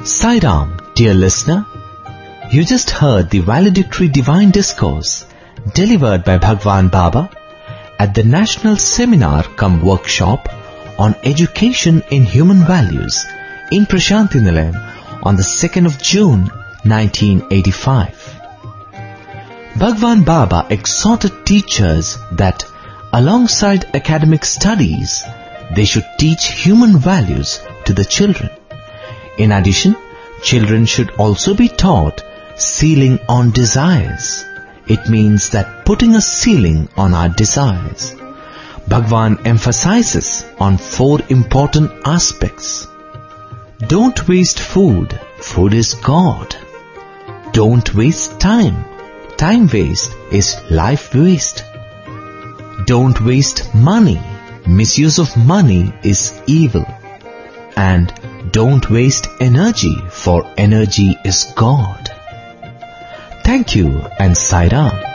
Sai Ram, dear listener, you just heard the valedictory divine discourse delivered by Bhagwan Baba at the National Seminar cum Workshop on Education in Human Values in Prashanti Nilayam on the 2nd of June 1985. Bhagwan Baba exhorted teachers that alongside academic studies, they should teach human values to the children. In addition, children should also be taught sealing on desires. It means that putting a ceiling on our desires. Bhagwan emphasizes on 4 important aspects. Don't waste food. Food is God. Don't waste time. Time waste is life waste. Don't waste money. Misuse of money is evil. And don't waste energy, for energy is God. Thank you and Sai Ram.